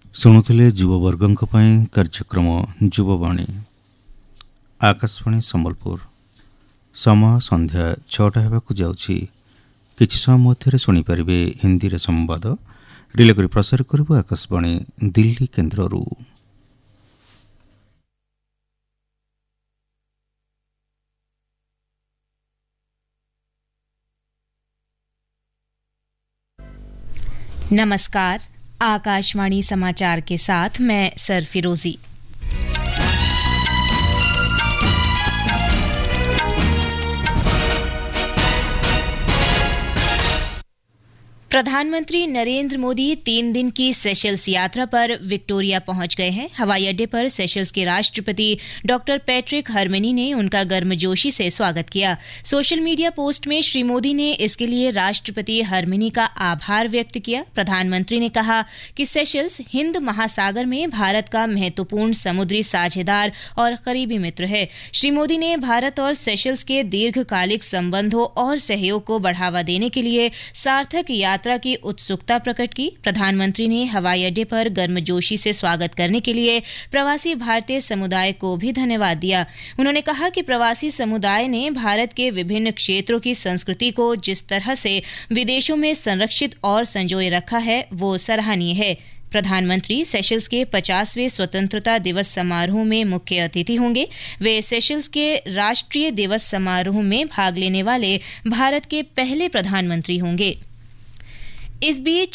ଶୁଣୁଥିଲେ ଯୁବବର୍ଗଙ୍କ ପାଇଁ କାର୍ଯ୍ୟକ୍ରମ ଯୁବବାଣୀ। ଆକାଶବାଣୀ ସମ୍ବଲପୁର। ସମୟ ସନ୍ଧ୍ୟା 6ଟା ହେବାକୁ ଯାଉଛି। କିଛି ସମୟ ମଧ୍ୟରେ ଶୁଣିପାରିବେ ହିନ୍ଦୀରେ ସମ୍ବାଦ। ରିଲେ କରି ପ୍ରସାର କରିବ ଆକାଶବାଣୀ ଦିଲ୍ଲୀ କେନ୍ଦ୍ରରୁ। नमस्कार, आकाशवाणी समाचार के साथ मैं सरफिरोजी। प्रधानमंत्री नरेंद्र मोदी 3 दिन की सेशल्स यात्रा पर विक्टोरिया पहुंच गए हैं। हवाई अड्डे पर सेशल्स के राष्ट्रपति डॉक्टर पैट्रिक हरमिनी ने उनका गर्मजोशी से स्वागत किया। सोशल मीडिया पोस्ट में श्री मोदी ने इसके लिए राष्ट्रपति हरमिनी का आभार व्यक्त किया। प्रधानमंत्री ने कहा कि सेशल्स हिंद महासागर में भारत का महत्वपूर्ण समुद्री साझेदार और करीबी मित्र है। श्री मोदी ने भारत और सेशल्स के दीर्घकालिक संबंधों और सहयोग को बढ़ावा देने के लिए सार्थक यात्रा की उत्सुकता प्रकट की। प्रधानमंत्री ने हवाई अड्डे पर गर्मजोशी से स्वागत करने के लिए प्रवासी भारतीय समुदाय को भी धन्यवाद दिया। उन्होंने कहा कि प्रवासी समुदाय ने भारत के विभिन्न क्षेत्रों की संस्कृति को जिस तरह से विदेशों में संरक्षित और संजोए रखा है वो सराहनीय है। प्रधानमंत्री सेशल्स के 50वें स्वतंत्रता दिवस समारोह में मुख्य अतिथि होंगे। वे सेशल्स के राष्ट्रीय दिवस समारोह में भाग लेने वाले भारत के पहले प्रधानमंत्री होंगे। इस बीच